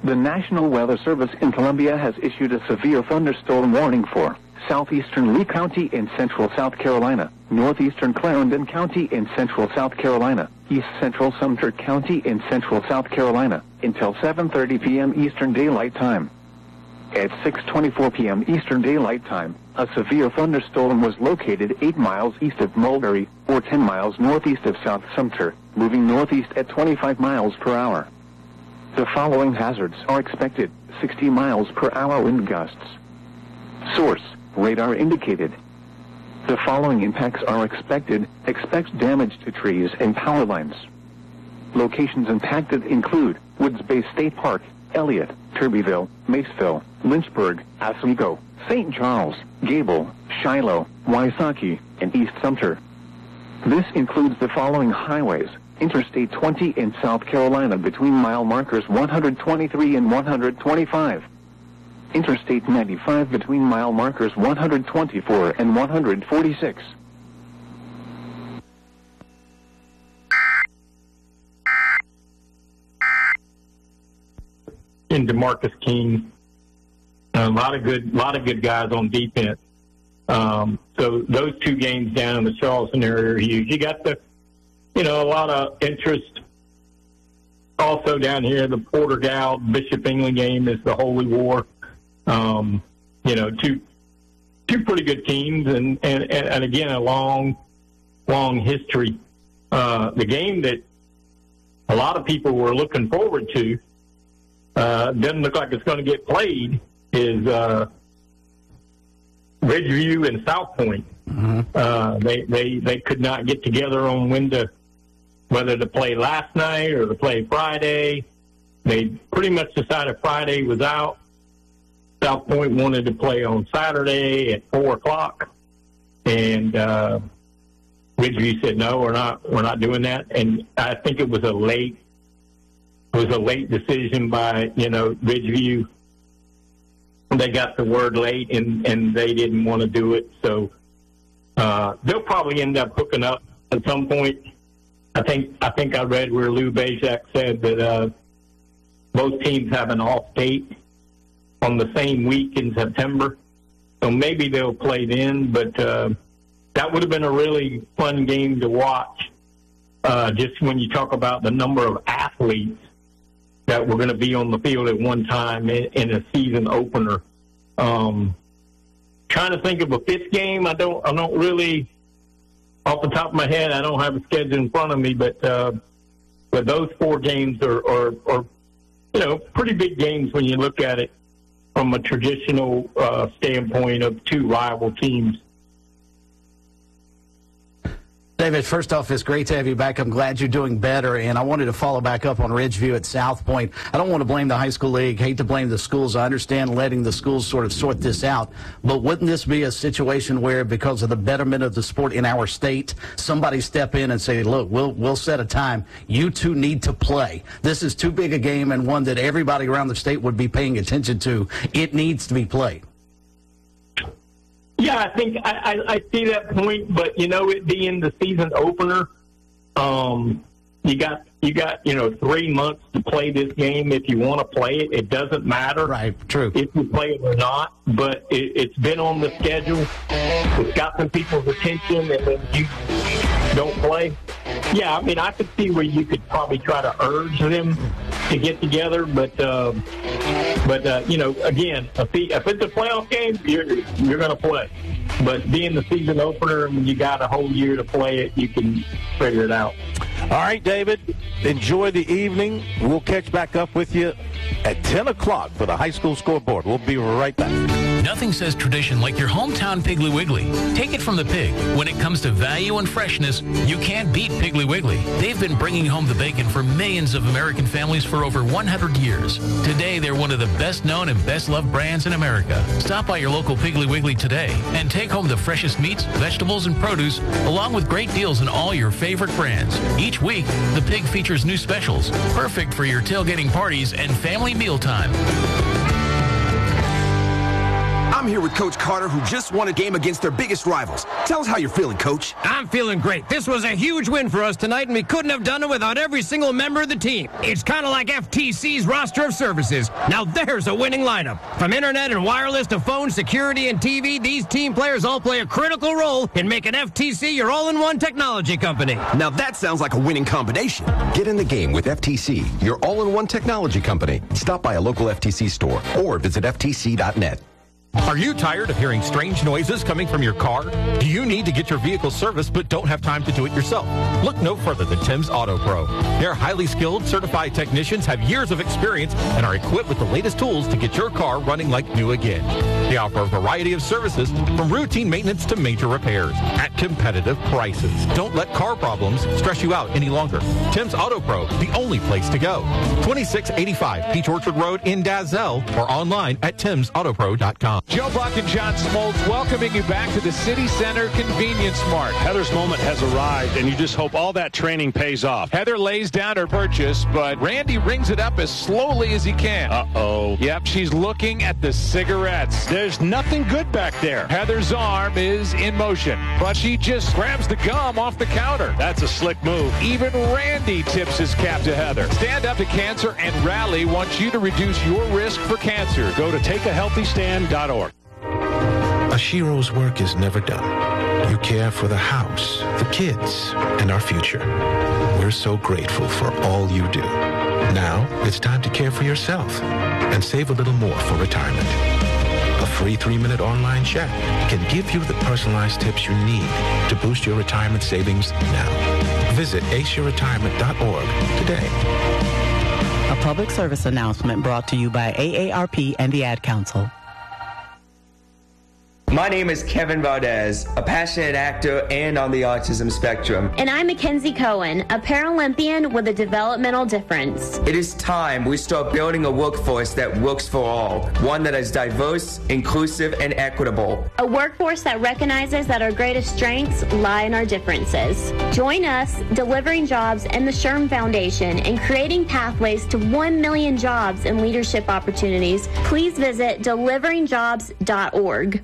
The National Weather Service in Columbia has issued a severe thunderstorm warning for southeastern Lee County in central South Carolina, northeastern Clarendon County in central South Carolina, east central Sumter County in central South Carolina, until 7:30 p.m. Eastern Daylight Time. At 6:24 p.m. Eastern Daylight Time, a severe thunderstorm was located 8 miles east of Mulberry, or 10 miles northeast of South Sumter, moving northeast at 25 miles per hour. The following hazards are expected: 60 miles per hour wind gusts. Source: radar indicated. The following impacts are expected. Expect damage to trees and power lines. Locations impacted include Woods Bay State Park, Elliott, Turbyville, Maceville, Lynchburg, Oswego, St. Charles, Gable, Shiloh, Wysocki, and East Sumter. This includes the following highways: Interstate 20 in South Carolina between mile markers 123 and 125. Interstate 95 between mile markers 124 and 146. And DeMarcus King, a lot of good guys on defense. So those two games down in the Charleston area are huge. You got a lot of interest also down here. The Porter-Gal Bishop England game is the Holy War. Two pretty good teams, and again a long history. The game that a lot of people were looking forward to doesn't look like it's going to get played is Ridgeview and South Point. Mm-hmm. They could not get together on whether to play last night or to play Friday. They pretty much decided Friday was out. South Point wanted to play on Saturday at 4:00, and Ridgeview said no, we're not doing that. And I think it was a late decision by Ridgeview. They got the word late, and they didn't want to do it. So they'll probably end up hooking up at some point. I think I read where Lou Bezak said that both teams have an off date on the same week in September. So maybe they'll play then, but that would have been a really fun game to watch, just when you talk about the number of athletes that were going to be on the field at one time in a season opener. Trying to think of a fifth game. I don't really, off the top of my head, I don't have a schedule in front of me, but those four games are pretty big games when you look at it from a traditional standpoint of two rival teams. David, first off, it's great to have you back. I'm glad you're doing better, and I wanted to follow back up on Ridgeview at South Point. I don't want to blame the high school league, hate to blame the schools. I understand letting the schools sort of sort this out, but wouldn't this be a situation where, because of the betterment of the sport in our state, somebody step in and say, look, we'll set a time. You two need to play. This is too big a game and one that everybody around the state would be paying attention to. It needs to be played. Yeah, I think I see that point, but it being the season opener, you got 3 months to play this game if you want to play it. It doesn't matter, right? True. If you play it or not, but it's been on the schedule. It's got some people's attention, and then you don't play. Yeah, I mean, I could see where you could probably try to urge them to get together, but again, if it's a playoff game, you're going to play. But being the season opener, and you got a whole year to play it, you can figure it out. All right, David, enjoy the evening. We'll catch back up with you at 10 o'clock for the high school scoreboard. We'll be right back. Nothing says tradition like your hometown Piggly Wiggly. Take it from the pig. When it comes to value and freshness, you can't beat Piggly Wiggly. They've been bringing home the bacon for millions of American families for over 100 years. Today, they're one of the best-known and best-loved brands in America. Stop by your local Piggly Wiggly today and take home the freshest meats, vegetables, and produce, along with great deals on all your favorite brands. Each week, the pig features new specials, perfect for your tailgating parties and family mealtime. I'm here with Coach Carter, who just won a game against their biggest rivals. Tell us how you're feeling, Coach. I'm feeling great. This was a huge win for us tonight, and we couldn't have done it without every single member of the team. It's kind of like FTC's roster of services. Now there's a winning lineup. From internet and wireless to phone, security, and TV, these team players all play a critical role in making FTC your all-in-one technology company. Now that sounds like a winning combination. Get in the game with FTC, your all-in-one technology company. Stop by a local FTC store or visit ftc.net. Are you tired of hearing strange noises coming from your car? Do you need to get your vehicle serviced but don't have time to do it yourself? Look no further than Tim's Auto Pro. Their highly skilled, certified technicians have years of experience and are equipped with the latest tools to get your car running like new again. They offer a variety of services from routine maintenance to major repairs at competitive prices. Don't let car problems stress you out any longer. Tim's Auto Pro, the only place to go. 2685 Peach Orchard Road in Dazzell or online at timsautopro.com. Joe Buck and John Smoltz welcoming you back to the City Center Convenience Mart. Heather's moment has arrived, and you just hope all that training pays off. Heather lays down her purchase, but Randy rings it up as slowly as he can. Uh-oh. Yep, she's looking at the cigarettes. There's nothing good back there. Heather's arm is in motion, but she just grabs the gum off the counter. That's a slick move. Even Randy tips his cap to Heather. Stand Up to Cancer and Rally wants you to reduce your risk for cancer. Go to takeahealthystand.org. Ashiro's work is never done. You care for the house, the kids, and our future. We're so grateful for all you do. Now, it's time to care for yourself and save a little more for retirement. A free 3-minute online chat can give you the personalized tips you need to boost your retirement savings now. Visit aceyourretirement.org today. A public service announcement brought to you by AARP and the Ad Council. My name is Kevin Valdez, a passionate actor and on the autism spectrum. And I'm Mackenzie Cohen, a Paralympian with a developmental difference. It is time we start building a workforce that works for all, one that is diverse, inclusive, and equitable. A workforce that recognizes that our greatest strengths lie in our differences. Join us, Delivering Jobs and the SHRM Foundation, in creating pathways to 1 million jobs and leadership opportunities. Please visit deliveringjobs.org.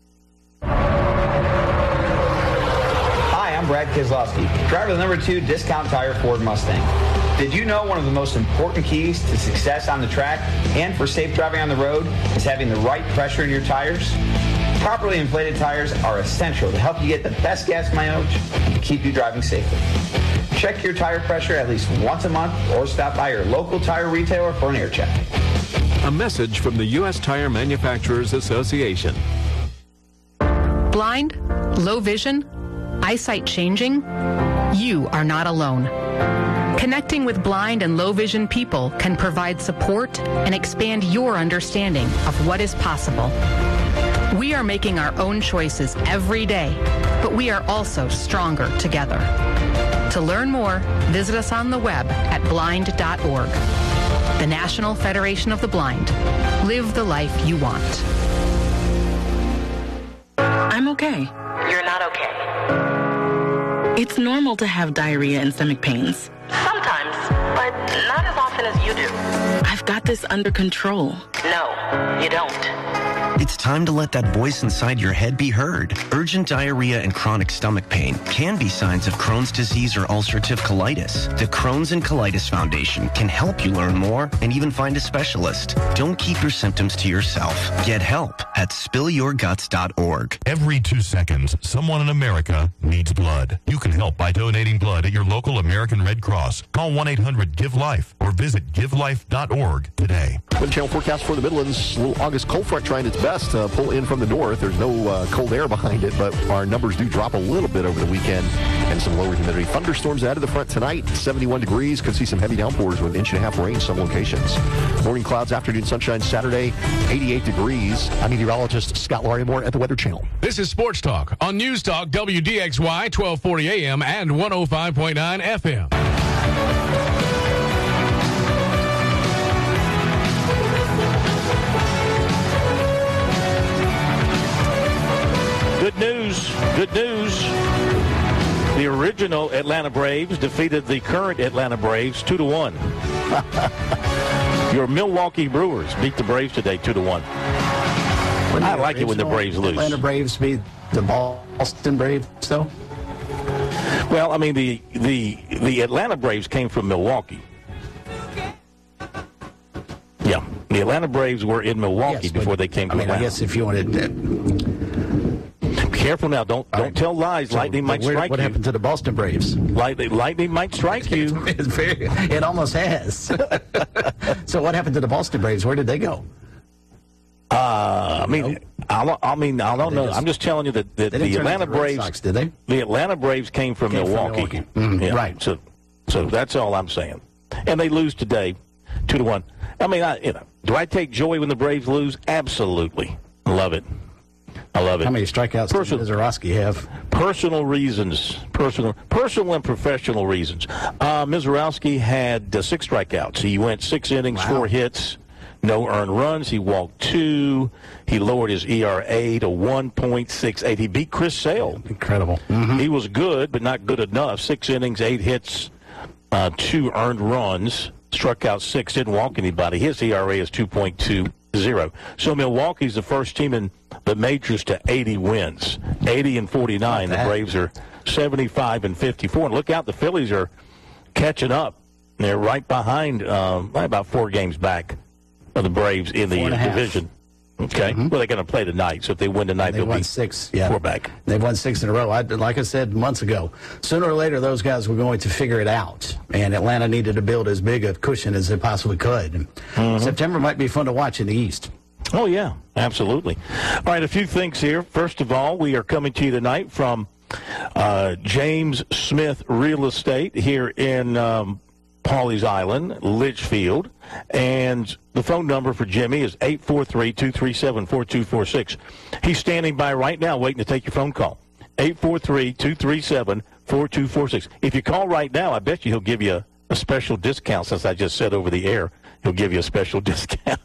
Hi, I'm Brad Keselowski, driver of the number 2 Discount Tire Ford Mustang. Did you know one of the most important keys to success on the track and for safe driving on the road is having the right pressure in your tires? Properly inflated tires are essential to help you get the best gas mileage and to keep you driving safely. Check your tire pressure at least once a month or stop by your local tire retailer for an air check. A message from the U.S. Tire Manufacturers Association. Blind, low vision, eyesight changing? You are not alone. Connecting with blind and low vision people can provide support and expand your understanding of what is possible. We are making our own choices every day, but we are also stronger together. To learn more, visit us on the web at blind.org. The National Federation of the Blind. Live the life you want. I'm okay. You're not okay. It's normal to have diarrhea and stomach pains. Sometimes, but not as often as you do. I've got this under control. No, you don't. It's time to let that voice inside your head be heard. Urgent diarrhea and chronic stomach pain can be signs of Crohn's disease or ulcerative colitis. The Crohn's and Colitis Foundation can help you learn more and even find a specialist. Don't keep your symptoms to yourself. Get help at spillyourguts.org. Every 2 seconds, someone in America needs blood. You can help by donating blood at your local American Red Cross. Call 1-800-GIVE-LIFE or visit givelife.org today. Wind channel forecast for the Midlands. A little August cold front trying its best to pull in from the north. There's no cold air behind it, but our numbers do drop a little bit over the weekend and some lower humidity. Thunderstorms out of the front tonight, 71 degrees. Could see some heavy downpours with 1.5 inches rain some locations. Morning clouds, afternoon sunshine Saturday, 88 degrees. I'm meteorologist Scott Larimore at the Weather Channel. This is Sports Talk on News Talk WDXY 1240 AM and 105.9 FM. Good news. The original Atlanta Braves defeated the current Atlanta Braves 2-1. Your Milwaukee Brewers beat the Braves today 2-1. I like it when the Braves lose. Atlanta Braves beat the Boston Braves, though? Well, I mean, the Atlanta Braves came from Milwaukee. Yeah, the Atlanta Braves were in Milwaukee before they came to Atlanta. I guess if you wanted to... Be careful now. Don't tell lies. So lightning might strike you. What happened to the Boston Braves? Lightning might strike you. It almost has. So what happened to the Boston Braves? Where did they go? I don't know. I'm just telling you that the Atlanta Braves, Sox, did they? The Atlanta Braves came from Milwaukee. Mm-hmm. Yeah. Right. So that's all I'm saying. And they lose today, 2-1. I mean, do I take joy when the Braves lose? Absolutely. Love it. I love it. How many strikeouts does Mizorowski have? Personal reasons. Personal and professional reasons. Mizorowski had 6 strikeouts. He went 6 innings, 4 hits. No earned runs. He walked 2. He lowered his ERA to 1.68. He beat Chris Sale. Incredible. Mm-hmm. He was good, but not good enough. 6 innings, 8 hits, 2 earned runs. Struck out 6, didn't walk anybody. His ERA is 2.20. So Milwaukee's the first team in the majors to 80 wins. 80-49. The Braves are 75-54. And look out, the Phillies are catching up. They're right behind, about 4 games back of the Braves in the division. Okay. Mm-hmm. Well, they're going to play tonight, so if they win tonight, they'll be 6. 4 back. They've won 6 in a row. Like I said months ago, sooner or later, those guys were going to figure it out, and Atlanta needed to build as big a cushion as they possibly could. Mm-hmm. September might be fun to watch in the East. Oh, yeah, absolutely. All right, a few things here. First of all, we are coming to you tonight from James Smith Real Estate here in Pawleys Island, Litchfield, and the phone number for Jimmy is 843-237-4246. He's standing by right now waiting to take your phone call, 843-237-4246. If you call right now, I bet you he'll give you a special discount, since I just said over the air. He'll give you a special discount.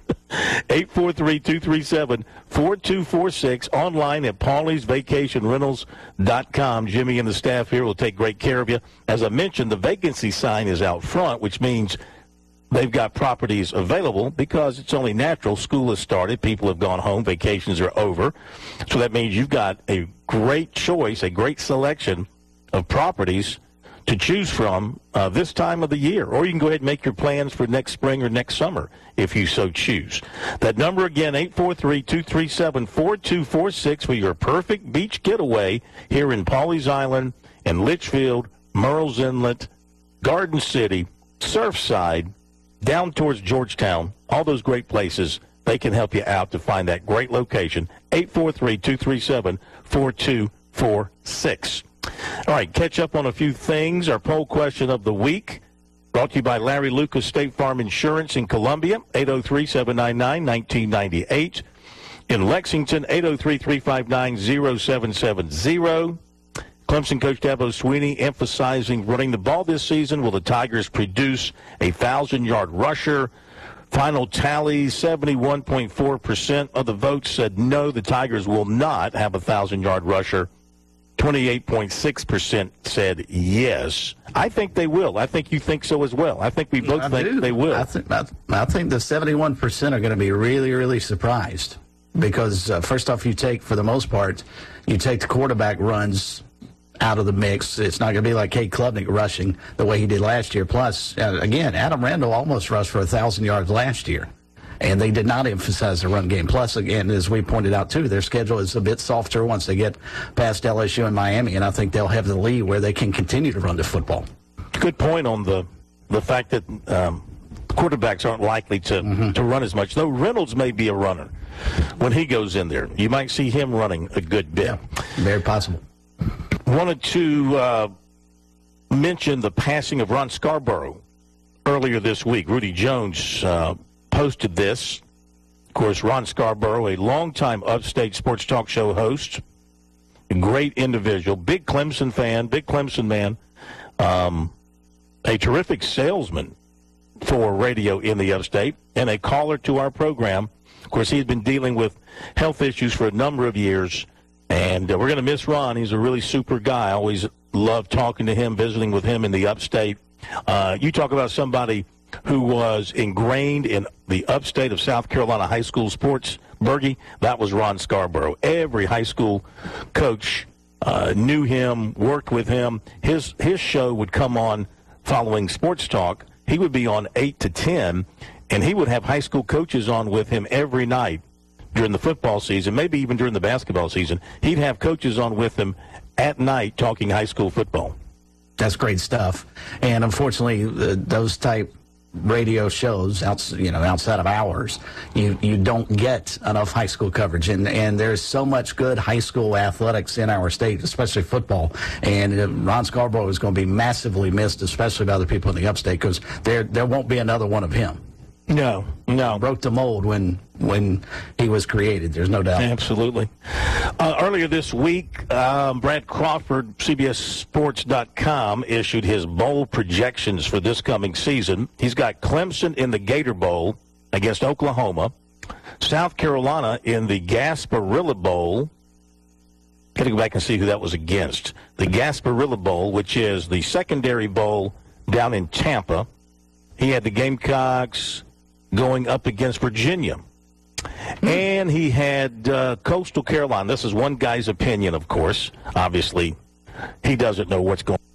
843-237-4246, online at PawleysVacationRentals.com. Jimmy and the staff here will take great care of you. As I mentioned, the vacancy sign is out front, which means they've got properties available because it's only natural. School has started. People have gone home. Vacations are over. So that means you've got a great choice, a great selection of properties to choose from this time of the year. Or you can go ahead and make your plans for next spring or next summer if you so choose. That number again, 843-237-4246 for your perfect beach getaway here in Pawleys Island and Litchfield, Murrells Inlet, Garden City, Surfside, down towards Georgetown, all those great places. They can help you out to find that great location. 843-237-4246. All right, catch up on a few things. Our poll question of the week, brought to you by Larry Lucas State Farm Insurance in Columbia, 803-799-1998. In Lexington, 803-359-0770. Clemson coach Dabo Swinney emphasizing running the ball this season. Will the Tigers produce a 1,000-yard rusher? Final tally, 71.4% of the votes said no, the Tigers will not have a 1,000-yard rusher. 28.6% said yes. I think they will. I think you think so as well. I think we both think they will. I think the 71% are going to be really, really surprised because, first off, for the most part, you take the quarterback runs out of the mix. It's not going to be like Cade Klubnik rushing the way he did last year. Plus, again, Adam Randall almost rushed for 1,000 yards last year. And they did not emphasize the run game. Plus, again, as we pointed out, too, their schedule is a bit softer once they get past LSU and Miami, and I think they'll have the lead where they can continue to run the football. Good point on the fact that quarterbacks aren't likely to run as much. Though Reynolds may be a runner when he goes in there. You might see him running a good bit. Yeah, very possible. Wanted to mention the passing of Ron Scarborough earlier this week. Rudy Jones posted this. Of course, Ron Scarborough, a longtime upstate sports talk show host, a great individual, big Clemson fan, big Clemson man, a terrific salesman for radio in the upstate, and a caller to our program. Of course, he's been dealing with health issues for a number of years, and we're going to miss Ron. He's a really super guy. I always love talking to him, visiting with him in the upstate. You talk about somebody who was ingrained in the upstate of South Carolina high school sports Berge, that was Ron Scarborough. Every high school coach knew him, worked with him. His show would come on following Sports Talk. He would be on 8 to 10, and he would have high school coaches on with him every night during the football season, maybe even during the basketball season. He'd have coaches on with him at night talking high school football. That's great stuff. And unfortunately, those type radio shows, outside of ours, you don't get enough high school coverage. And there's so much good high school athletics in our state, especially football. And Ron Scarborough is going to be massively missed, especially by the people in the upstate, because there won't be another one of him. No. Broke the mold when he was created. There's no doubt. Absolutely. Earlier this week, Brad Crawford, CBSSports.com, issued his bowl projections for this coming season. He's got Clemson in the Gator Bowl against Oklahoma, South Carolina in the Gasparilla Bowl. Got to go back and see who that was against. The Gasparilla Bowl, which is the secondary bowl down in Tampa. He had the Gamecocks going up against Virginia. And he had Coastal Carolina. This is one guy's opinion, of course. Obviously, he doesn't know what's going on.